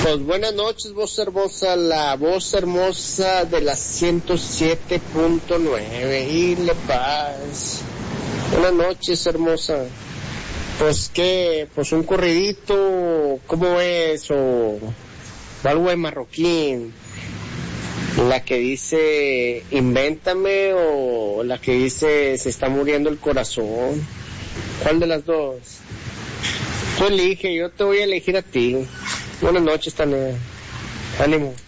Pues buenas noches, voz hermosa, la voz hermosa de la 107.9 y Le Paz. Buenas noches, hermosa. Pues qué, pues un corridito, ¿cómo es? O algo de Marroquín. La que dice invéntame o la que dice se está muriendo el corazón. ¿Cuál de las dos? Tú elige, yo te voy a elegir a ti. Buenas noches, Tania. Ánimo.